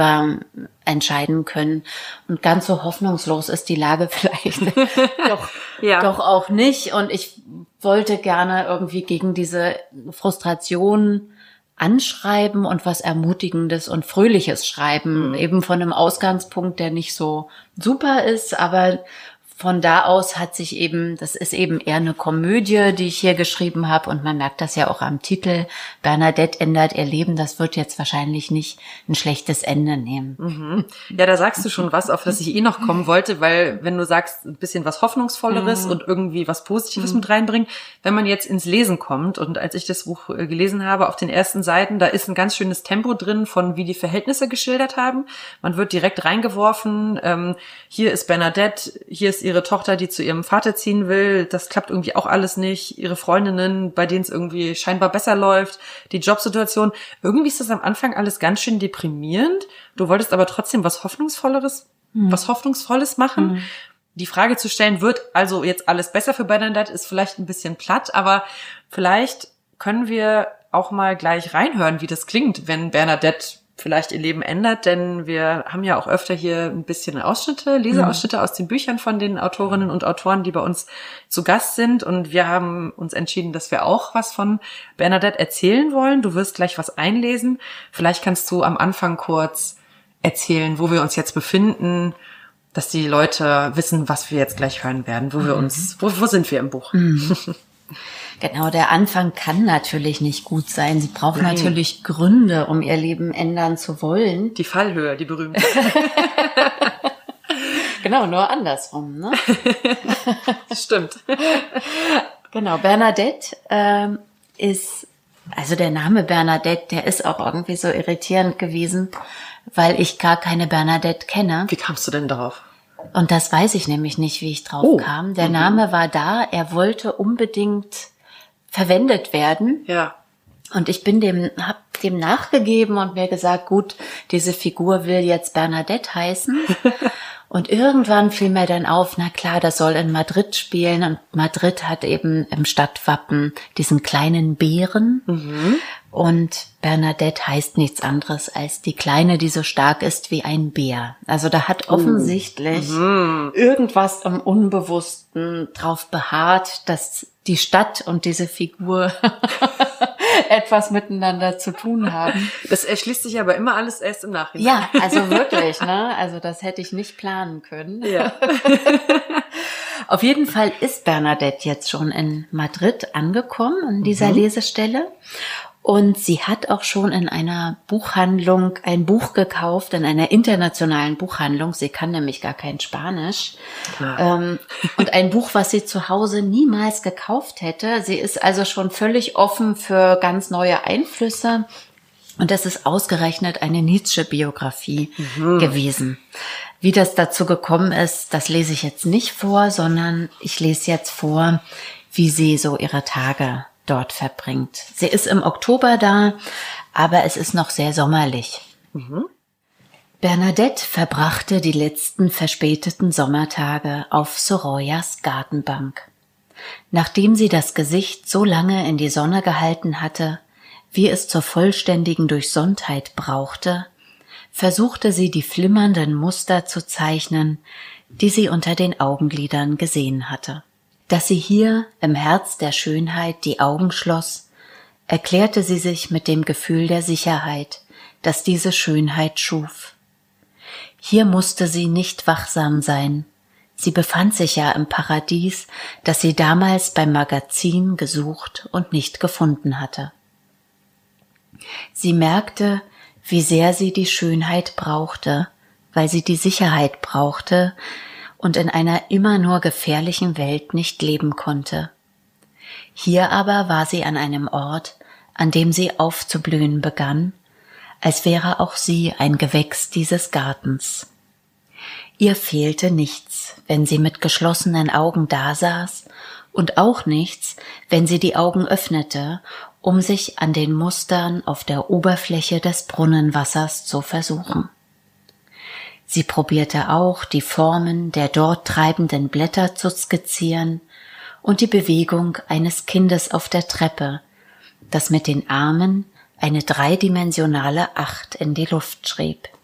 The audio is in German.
entscheiden können. Und ganz so hoffnungslos ist die Lage vielleicht doch auch nicht. Und ich wollte gerne irgendwie gegen diese Frustration anschreiben und was Ermutigendes und Fröhliches schreiben. Eben von einem Ausgangspunkt, der nicht so super ist, aber von da aus das ist eben eher eine Komödie, die ich hier geschrieben habe, und man merkt das ja auch am Titel. Bernadette ändert ihr Leben, das wird jetzt wahrscheinlich nicht ein schlechtes Ende nehmen. Mhm. Ja, da sagst du schon was, auf das ich noch kommen wollte, weil wenn du sagst, ein bisschen was Hoffnungsvolleres und irgendwie was Positives mit reinbringen, wenn man jetzt ins Lesen kommt, und als ich das Buch gelesen habe, auf den ersten Seiten, da ist ein ganz schönes Tempo drin, von wie die Verhältnisse geschildert haben. Man wird direkt reingeworfen, hier ist Bernadette, hier ist ihre Tochter, die zu ihrem Vater ziehen will, das klappt irgendwie auch alles nicht, ihre Freundinnen, bei denen es irgendwie scheinbar besser läuft, die Jobsituation. Irgendwie ist das am Anfang alles ganz schön deprimierend. Du wolltest aber trotzdem was Hoffnungsvolles machen. Die Frage zu stellen, wird also jetzt alles besser für Bernadette, ist vielleicht ein bisschen platt, aber vielleicht können wir auch mal gleich reinhören, wie das klingt, wenn Bernadette vielleicht ihr Leben ändert, denn wir haben ja auch öfter hier ein bisschen Leseausschnitte aus den Büchern von den Autorinnen und Autoren, die bei uns zu Gast sind, und wir haben uns entschieden, dass wir auch was von Bernadette erzählen wollen. Du wirst gleich was einlesen. Vielleicht kannst du am Anfang kurz erzählen, wo wir uns jetzt befinden, dass die Leute wissen, was wir jetzt gleich hören werden, wo sind wir im Buch? Genau, der Anfang kann natürlich nicht gut sein. Sie braucht natürlich Gründe, um ihr Leben ändern zu wollen. Die Fallhöhe, die berühmte. Genau, nur andersrum, ne? Stimmt. Genau, Bernadette also der Name Bernadette, der ist auch irgendwie so irritierend gewesen, weil ich gar keine Bernadette kenne. Wie kamst du denn darauf? Und das weiß ich nämlich nicht, wie ich drauf kam. Der Name war da, er wollte unbedingt verwendet werden. Ja. Und ich hab dem nachgegeben und mir gesagt, gut, diese Figur will jetzt Bernadette heißen. Und irgendwann fiel mir dann auf, na klar, das soll in Madrid spielen. Und Madrid hat eben im Stadtwappen diesen kleinen Bären. Und Bernadette heißt nichts anderes als die Kleine, die so stark ist wie ein Bär. Also da hat offensichtlich irgendwas im Unbewussten drauf beharrt, dass die Stadt und diese Figur etwas miteinander zu tun haben. Das erschließt sich aber immer alles erst im Nachhinein. Ja, also wirklich, ne? Also das hätte ich nicht planen können. Ja. Auf jeden Fall ist Bernadette jetzt schon in Madrid angekommen, an dieser Lesestelle. Und sie hat auch schon in einer Buchhandlung ein Buch gekauft, in einer internationalen Buchhandlung. Sie kann nämlich gar kein Spanisch. Und ein Buch, was sie zu Hause niemals gekauft hätte. Sie ist also schon völlig offen für ganz neue Einflüsse. Und das ist ausgerechnet eine Nietzsche-Biografie gewesen. Wie das dazu gekommen ist, das lese ich jetzt nicht vor, sondern ich lese jetzt vor, wie sie so ihre Tage dort verbringt. Sie ist im Oktober da, aber es ist noch sehr sommerlich. Bernadette verbrachte die letzten verspäteten Sommertage auf Soroyas Gartenbank. Nachdem sie das Gesicht so lange in die Sonne gehalten hatte, wie es zur vollständigen Durchsonntheit brauchte, versuchte sie die flimmernden Muster zu zeichnen, die sie unter den Augenlidern gesehen hatte. Dass sie hier im Herz der Schönheit die Augen schloss, erklärte sie sich mit dem Gefühl der Sicherheit, das diese Schönheit schuf. Hier musste sie nicht wachsam sein. Sie befand sich ja im Paradies, das sie damals beim Magazin gesucht und nicht gefunden hatte. Sie merkte, wie sehr sie die Schönheit brauchte, weil sie die Sicherheit brauchte, und in einer immer nur gefährlichen Welt nicht leben konnte. Hier aber war sie an einem Ort, an dem sie aufzublühen begann, als wäre auch sie ein Gewächs dieses Gartens. Ihr fehlte nichts, wenn sie mit geschlossenen Augen dasaß, und auch nichts, wenn sie die Augen öffnete, um sich an den Mustern auf der Oberfläche des Brunnenwassers zu versuchen. Sie probierte auch, die Formen der dort treibenden Blätter zu skizzieren und die Bewegung eines Kindes auf der Treppe, das mit den Armen eine dreidimensionale 8 in die Luft schrieb.